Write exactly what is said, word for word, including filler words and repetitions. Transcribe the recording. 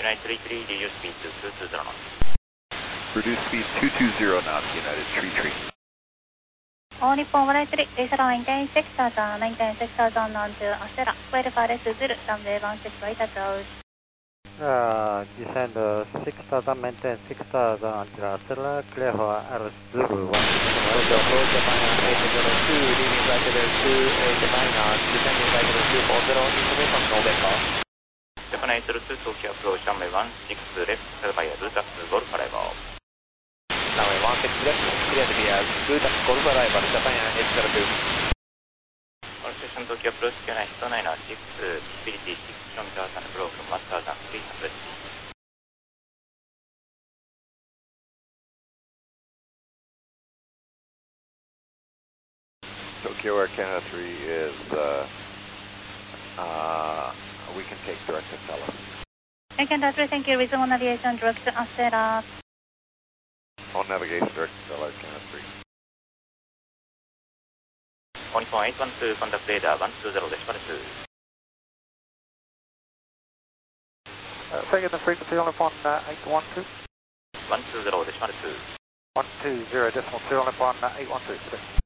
United three three, reduce speed to two two zero knots. Reduce speed two two zero knots, United three three. All Nippon one nine three, Diesel maintain six thousand, maintain six thousand on to Astera, square five S zero, runway one six right approach. Uh, descend uh, six thousand, maintain six thousand until Astera, clear for L Zulu one. Approach Japan eight zero two, leaving right level two eight minus, descending right level two four zero, information November. Japan eight zero two, Tokyo approach runway one six left, via route up to Golf arrival. Runway one six left, clear to be a route up to Golf arrival, Japan eight zero two. All station Tokyo approach, Skyline nine six, visibility six kilometers and below from one thousand three hundred feet. Tokyo Air Canada three is, uh, uh, we can take direct to Stella. Air Canada three, thank you. Resume on aviation, direct to Astera. On navigation, direct to Stella, Air Canada three. All Nippon eight one two, contact radar one two zero decimal two. Uh, second the frequency on upon uh, eight one two. one two zero decimal two. one two zero decimal two on upon uh, eight one two.